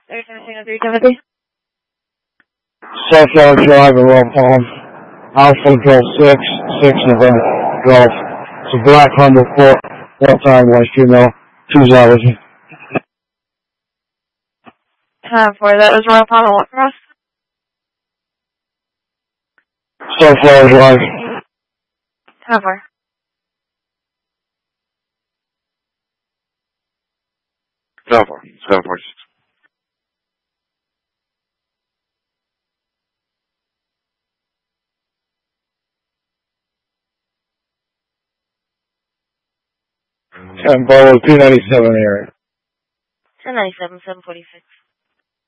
Timothy. Sunflower Drive in Royal Palm. Alpha Golf 6, 6 November Golf. It's a black Honda 4-time white female, 2 hours. For that was Royal Palm and what cross? Sunflower Drive. How far? How far? 746. And Bolo 297 area. 1097, 746.